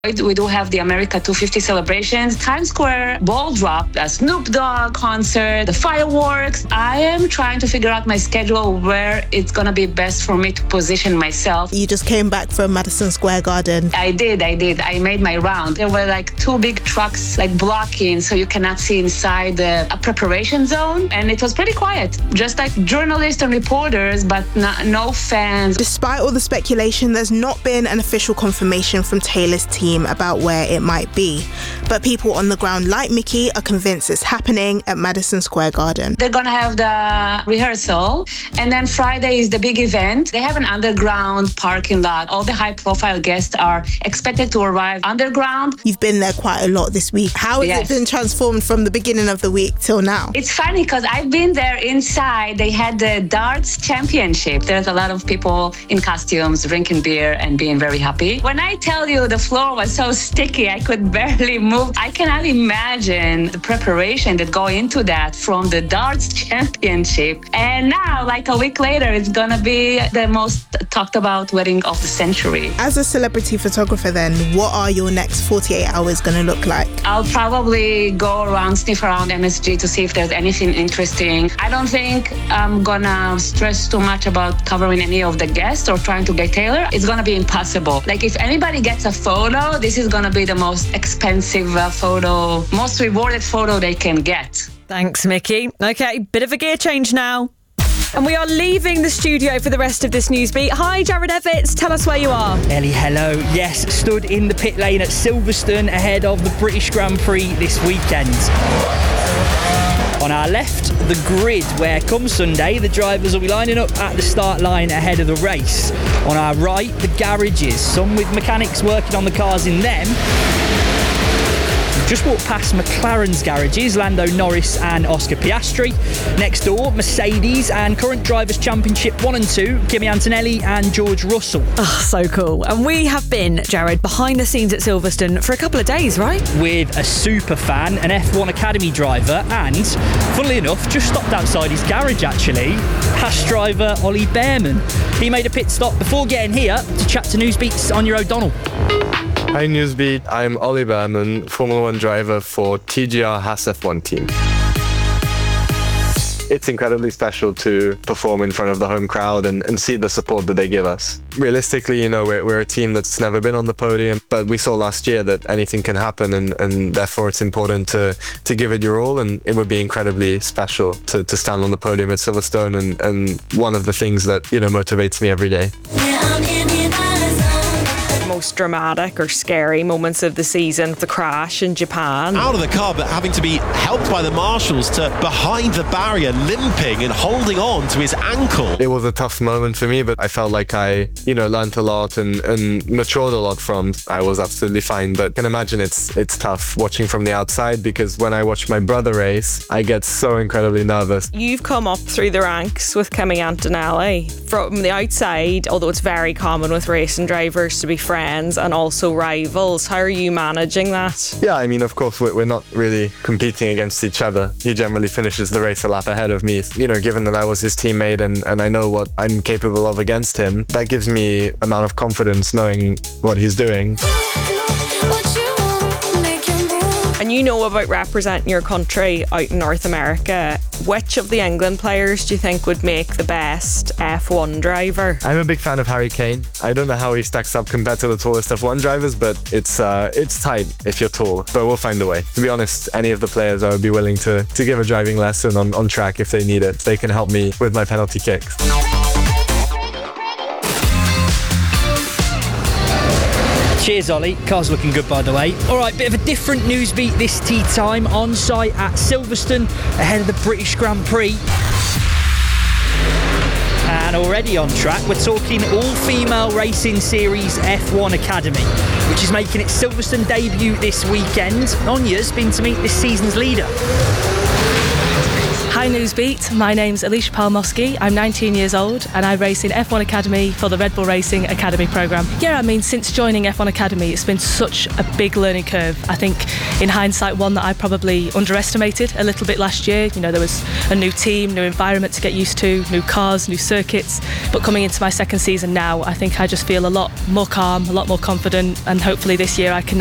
We do have the America 250 celebrations, Times Square ball drop, a Snoop Dogg concert, the fireworks. I am trying to figure out my schedule where it's going to be best for me to position myself. You just came back from Madison Square Garden. I did. I made my round. There were like 2 big trucks like blocking so you cannot see inside a preparation zone. And it was pretty quiet. Just like journalists and reporters, but no fans. Despite all the speculation, there's not been an official confirmation from Taylor's team about where it might be. But people on the ground like Mickey are convinced it's happening at Madison Square Garden. They're going to have the rehearsal, and then Friday is the big event. They have an underground parking lot. All the high-profile guests are expected to arrive underground. You've been there quite a lot this week. How has it been transformed from the beginning of the week till now? It's funny because I've been there inside. They had the darts championship. There's a lot of people in costumes drinking beer and being very happy. When I tell you the floor was so sticky, I could barely move. I cannot imagine the preparation that go into that from the darts championship. And now, like a week later, it's gonna be the most talked about wedding of the century. As a celebrity photographer then, what are your next 48 hours gonna look like? I'll probably go around, sniff around MSG to see if there's anything interesting. I don't think I'm gonna stress too much about covering any of the guests or trying to get Taylor. It's gonna be impossible. Like if anybody gets a photo, this is gonna be the most expensive photo, most rewarded photo they can get. Thanks, Mickey. Okay, bit of a gear change now. And we are leaving the studio for the rest of this news beat. Hi, Jared Evitts. Tell us where you are. Ellie, hello. Yes, stood in the pit lane at Silverstone ahead of the British Grand Prix this weekend. On our left, the grid, where come Sunday, the drivers will be lining up at the start line ahead of the race. On our right, the garages, some with mechanics working on the cars in them. Just walked past McLaren's garages, Lando Norris and Oscar Piastri. Next door, Mercedes and current Drivers' Championship 1 and 2, Kimi Antonelli and George Russell. Oh, so cool. And we have been, Jared, behind the scenes at Silverstone for a couple of days, right? With a super fan, an F1 Academy driver, and, funnily enough, just stopped outside his garage, actually, Haas driver Ollie Bearman. He made a pit stop before getting here to chat to Newsbeat's Anya O'Donnell. Hi Newsbeat, I'm Ollie Bearman, Formula 1 driver for TGR Haas F1 team. It's incredibly special to perform in front of the home crowd and see the support that they give us. Realistically, you know, we're a team that's never been on the podium, but we saw last year that anything can happen and therefore it's important to give it your all, and it would be incredibly special to stand on the podium at Silverstone and one of the things that, you know, motivates me every day. Most dramatic or scary moments of the season, the crash in Japan. Out of the car, but having to be helped by the marshals to behind the barrier, limping and holding on to his ankle. It was a tough moment for me, but I felt like I, you know, learned a lot and matured a lot from. I was absolutely fine, but I can imagine it's tough watching from the outside, because when I watch my brother race, I get so incredibly nervous. You've come up through the ranks with Kimi Antonelli. From the outside, although it's very common with racing drivers to be friends and also rivals, how are you managing that? Yeah, I mean, of course, we're not really competing against each other. He generally finishes the race a lap ahead of me. You know, given that I was his teammate and I know what I'm capable of against him, that gives me an amount of confidence knowing what he's doing. And you know about representing your country out in North America. Which of the England players do you think would make the best F1 driver? I'm a big fan of Harry Kane. I don't know how he stacks up compared to the tallest F1 drivers, but it's tight if you're tall. But we'll find a way. To be honest, any of the players I would be willing to give a driving lesson on track if they need it. They can help me with my penalty kicks. Cheers, Ollie. Car's looking good, by the way. All right, bit of a different news beat this tea time on site at Silverstone ahead of the British Grand Prix. And already on track, we're talking all-female racing series F1 Academy, which is making its Silverstone debut this weekend. Anya's been to meet this season's leader. How Hi Newsbeat, my name's Alicia Palmosky, I'm 19 years old and I race in F1 Academy for the Red Bull Racing Academy programme. Yeah, I mean, since joining F1 Academy it's been such a big learning curve. I think in hindsight one that I probably underestimated a little bit last year. You know, there was a new team, new environment to get used to, new cars, new circuits, but coming into my second season now I think I just feel a lot more calm, a lot more confident, and hopefully this year I can